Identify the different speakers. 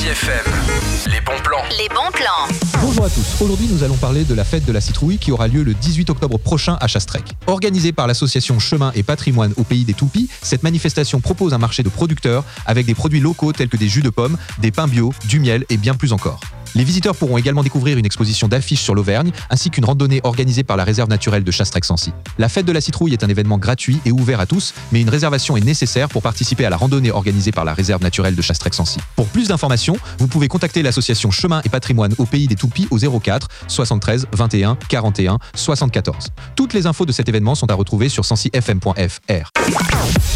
Speaker 1: Sancy FM. Les bons plans.
Speaker 2: Les bons plans.
Speaker 3: Bonjour à tous. Aujourd'hui, nous allons parler de la fête de la citrouille qui aura lieu le 18 octobre prochain à Chastrec. Organisée par l'association Chemin et Patrimoine au Pays des Toupies, cette manifestation propose un marché de producteurs avec des produits locaux tels que des jus de pommes, des pains bio, du miel et bien plus encore. Les visiteurs pourront également découvrir une exposition d'affiches sur l'Auvergne ainsi qu'une randonnée organisée par la réserve naturelle de Chastrec-Sancy. La fête de la citrouille est un événement gratuit et ouvert à tous, mais une réservation est nécessaire pour participer à la randonnée organisée par la réserve naturelle de Chastrec-Sancy. Pour plus d'informations, vous pouvez contacter l'association Chemin et Patrimoine au Pays des Toupies au 04 73 21 41 74. Toutes les infos de cet événement sont à retrouver sur sancyfm.fr.